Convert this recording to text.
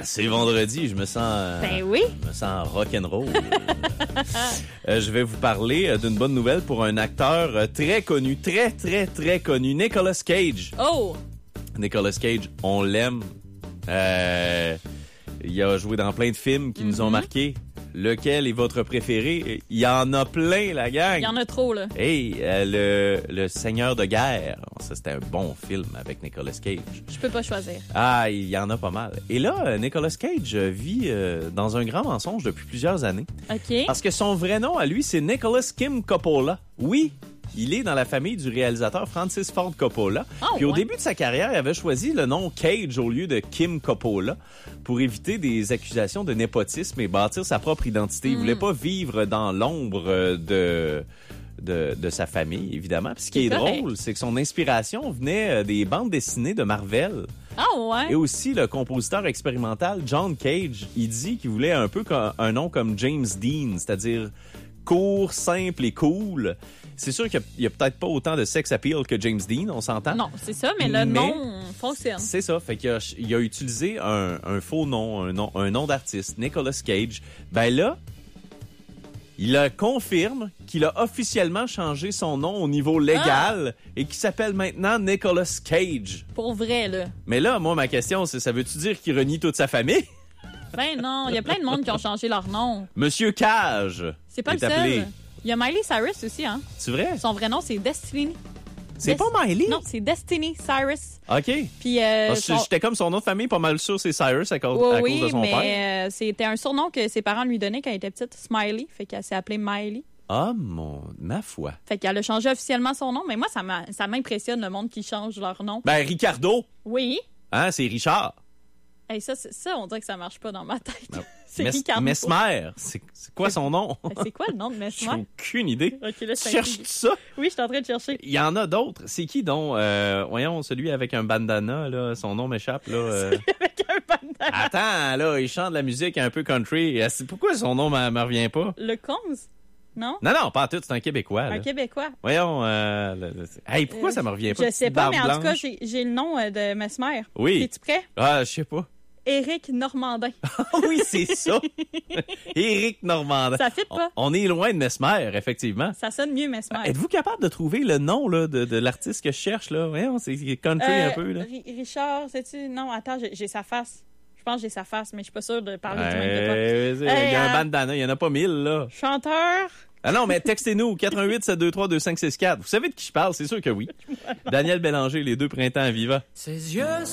c'est vendredi, je me sens... Ben oui. Je me sens rock'n'roll. Je vais vous parler d'une bonne nouvelle pour un acteur très connu, très connu, Nicolas Cage. Oh! Nicolas Cage, on l'aime. Il a joué dans plein de films qui nous ont marqués. Lequel est votre préféré? Il y en a plein, la gang. Il y en a trop, là. Hey, le Seigneur de guerre. Ça, c'était un bon film avec Nicolas Cage. Je peux pas choisir. Ah, il y en a pas mal. Et là, Nicolas Cage vit dans un grand mensonge depuis plusieurs années. OK. Parce que son vrai nom à lui, c'est Nicholas Kim Coppola. Oui, il est dans la famille du réalisateur Francis Ford Coppola. Puis au début de sa carrière, il avait choisi le nom Cage au lieu de Kim Coppola pour éviter des accusations de népotisme et bâtir sa propre identité. Il voulait pas vivre dans l'ombre de sa famille, évidemment. Puis ce qui est drôle, c'est que son inspiration venait des bandes dessinées de Marvel. Ah ouais? Et aussi, le compositeur expérimental John Cage, il dit qu'il voulait un peu un nom comme James Dean, c'est-à-dire court, simple et cool. C'est sûr qu'il y a peut-être pas autant de sex appeal que James Dean, on s'entend? Non, c'est ça, mais le nom fonctionne. C'est ça, fait qu'il a utilisé un faux nom, un nom d'artiste, Nicolas Cage. Ben là, il confirme qu'il a officiellement changé son nom au niveau légal et qu'il s'appelle maintenant Nicolas Cage. Pour vrai, là. Mais là, moi, ma question, c'est, ça veut-tu dire qu'il renie toute sa famille? Ben non, il y a plein de monde qui ont changé leur nom. Monsieur Cage. C'est pas le seul. Il y a Miley Cyrus aussi, hein? C'est vrai? Son vrai nom, c'est Destiny. C'est pas Miley? Non, c'est Destiny Cyrus. OK. Puis, j'étais comme son nom de famille, pas mal sûr, c'est Cyrus à cause de son père. mais c'était un surnom que ses parents lui donnaient quand elle était petite, Smiley. Fait qu'elle s'est appelée Miley. Ah, ma foi. Fait qu'elle a changé officiellement son nom, mais moi, ça m'impressionne le monde qui change leur nom. Ben, Ricardo. Oui. Hein, c'est Richard. Hey, ça, on dirait que ça marche pas dans ma tête. Non. C'est Ricardo. Mesmer, c'est quoi son nom? C'est quoi le nom de Mesmer? J'ai aucune idée. Okay, là, tu cherches ça? Oui, je suis en train de chercher. Il y en a d'autres. C'est qui donc? Voyons, celui avec un bandana, là, son nom m'échappe, là. Celui avec un bandana. Attends, là, il chante de la musique un peu country. Pourquoi son nom me revient pas? Le Conze? Non? Non, pas tout, c'est un Québécois. Là. Un Québécois. Voyons, hey, pourquoi ça me revient pas? Je sais pas, mais en tout cas, j'ai le nom de Mesmer. Oui. Es-tu prêt? Ah, je sais pas. Éric Normandin. Oui, c'est ça. Éric Normandin. Ça fit pas. On est loin de Mesmer, effectivement. Ça sonne mieux, Mesmer. Êtes-vous capable de trouver le nom là, de l'artiste que je cherche? Là? Voyons, c'est country un peu. Là. Richard, sais-tu? Non, attends, j'ai sa face. Je pense que j'ai sa face, mais je suis pas sûre de parler du même de toi. Il y a un bandana, il y en a pas 1000, là. Chanteur. Ah non, mais textez-nous, 88-723-2564. Vous savez de qui je parle? C'est sûr que oui. Daniel Bélanger, Les Deux Printemps à Viva. Ses yeux